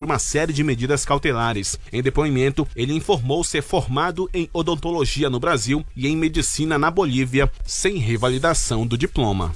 uma série de medidas cautelares. Em depoimento, ele informou ser formado em odontologia no Brasil e em medicina na Bolívia, sem revalidação do diploma.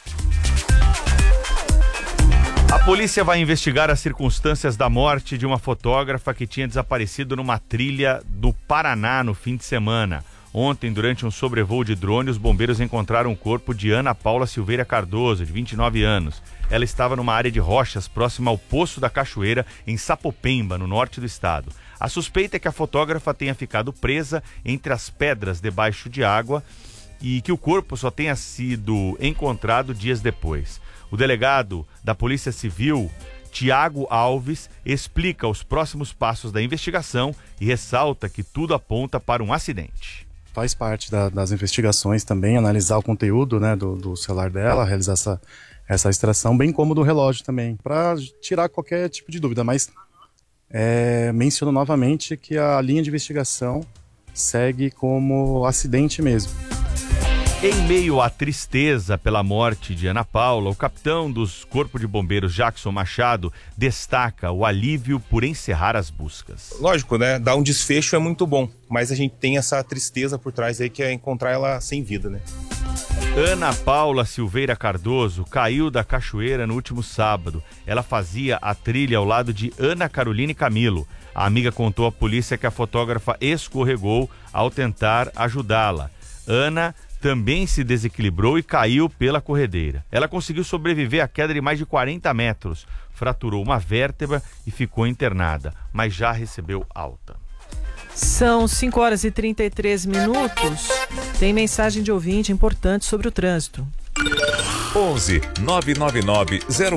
A polícia vai investigar as circunstâncias da morte de uma fotógrafa que tinha desaparecido numa trilha do Paraná no fim de semana. Ontem, durante um sobrevoo de drone, os bombeiros encontraram o corpo de Ana Paula Silveira Cardoso, de 29 anos. Ela estava numa área de rochas próxima ao Poço da Cachoeira, em Sapopemba, no norte do estado. A suspeita é que a fotógrafa tenha ficado presa entre as pedras debaixo de água e que o corpo só tenha sido encontrado dias depois. O delegado da Polícia Civil, Tiago Alves, explica os próximos passos da investigação e ressalta que tudo aponta para um acidente. Faz parte das investigações também, analisar o conteúdo, né, do celular dela, realizar essa extração, bem como do relógio também, para tirar qualquer tipo de dúvida. Mas menciono novamente que a linha de investigação segue como acidente mesmo. Em meio à tristeza pela morte de Ana Paula, o capitão dos Corpo de Bombeiros, Jackson Machado, destaca o alívio por encerrar as buscas. Lógico, né? Dar um desfecho é muito bom, mas a gente tem essa tristeza por trás aí, que é encontrar ela sem vida, né? Ana Paula Silveira Cardoso caiu da cachoeira no último sábado. Ela fazia a trilha ao lado de Ana Caroline Camilo. A amiga contou à polícia que a fotógrafa escorregou ao tentar ajudá-la. Ana também se desequilibrou e caiu pela corredeira. Ela conseguiu sobreviver à queda de mais de 40 metros, fraturou uma vértebra e ficou internada, mas já recebeu alta. São 5 horas e 33 minutos. Tem mensagem de ouvinte importante sobre o trânsito. 11 999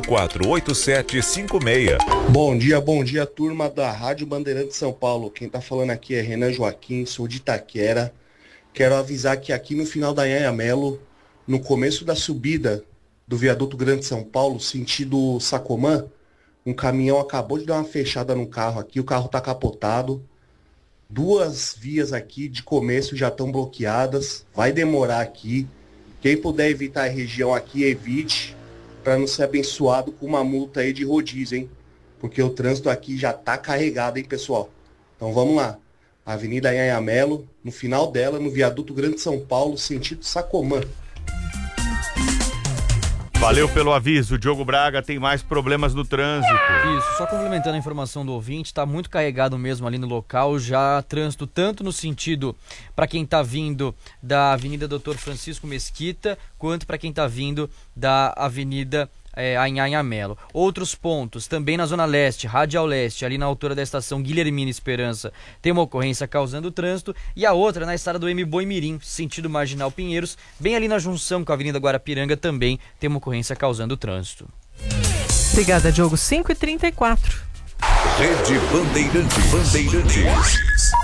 048756. Bom dia, turma da Rádio Bandeirante São Paulo. Quem tá falando aqui é Renan Joaquim, sou de Itaquera. Quero avisar que aqui no final da Anhangamelo, no começo da subida do viaduto Grande São Paulo, sentido Sacomã, um caminhão acabou de dar uma fechada no carro aqui, o carro está capotado. 2 vias aqui de começo já estão bloqueadas, vai demorar aqui. Quem puder evitar a região aqui, evite, para não ser abençoado com uma multa aí de rodízio, hein? Porque o trânsito aqui já está carregado, hein, pessoal? Então vamos lá. Avenida Anhangamelo, no final dela, no viaduto Grande São Paulo, sentido Sacomã. Valeu pelo aviso. O Diogo Braga tem mais problemas no trânsito. Isso, só complementando a informação do ouvinte, está muito carregado mesmo ali no local, já trânsito tanto no sentido para quem está vindo da Avenida Dr. Francisco Mesquita, quanto para quem está vindo da Avenida Anhangamelo. Outros pontos, também na Zona Leste, Radial Leste, ali na altura da estação Guilhermina Esperança, tem uma ocorrência causando trânsito, e a outra na estrada do Boimirim, sentido Marginal Pinheiros, bem ali na junção com a Avenida Guarapiranga, também tem uma ocorrência causando trânsito. Obrigada, Diogo. 5h34. Rede Bandeirantes.